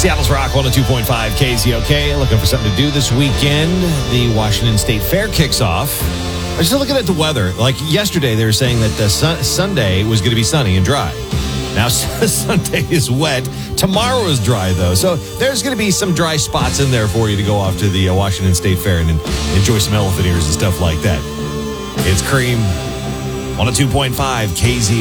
Seattle's Rock 102.5 KZOK. Looking for something to do this weekend. The Washington State Fair kicks off. I was just looking at the weather. Like yesterday, they were saying that Sunday was going to be sunny and dry. Now Sunday is wet. Tomorrow is dry, though. So there's going to be some dry spots in there for you to go off to the Washington State Fair and enjoy some elephant ears and stuff like that. It's Cream 102.5 KZOK.